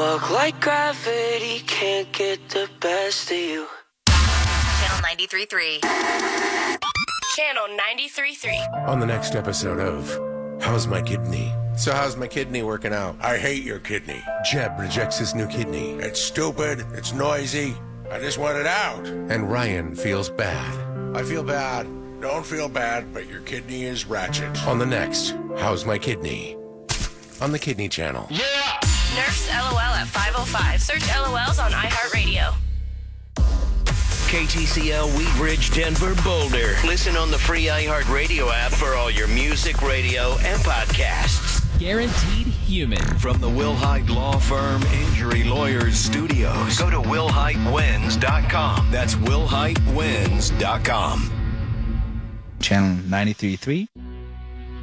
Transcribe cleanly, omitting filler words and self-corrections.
Fuck like gravity can't get the best of you. Channel 93.3. Channel 93.3. On the next episode of How's My Kidney? So how's my kidney working out? I hate your kidney. Jeb rejects his new kidney. It's stupid. It's noisy. I just want it out. And Ryan feels bad. I feel bad. Don't feel bad, but your kidney is ratchet. On the next How's My Kidney? On the Kidney Channel. Yeah! Nerf's LOL at 505. Search LOLs on iHeartRadio. KTCL Wheatridge, Denver, Boulder. Listen on the free iHeartRadio app for all your music, radio, and podcasts. Guaranteed Human. From the Will Hyde Law Firm Injury Lawyers Studios. Go to willhydewins.com. That's willhydewins.com. Channel 93.3.